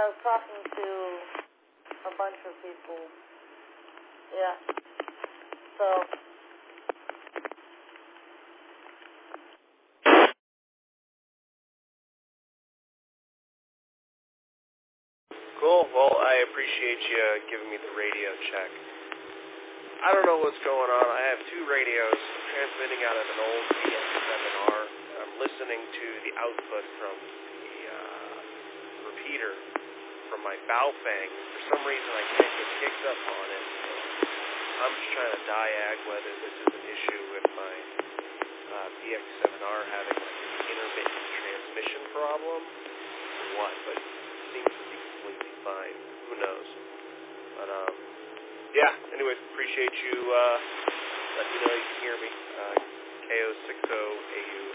I was talking to a bunch of people. Yeah. So. Cool. Well, I appreciate you giving me the radio check. I don't know what's going on. I have two radios transmitting out of an old VX7R. I'm listening to the output from the repeater from my Baofeng. For some reason, I can't get picked up on it. I'm just trying to diag whether this is an issue with my VX7R having like an intermittent transmission problem or what, but it seems to be completely fine. Who knows? But, yeah, anyways, appreciate you letting me know you can hear me. KO60AU.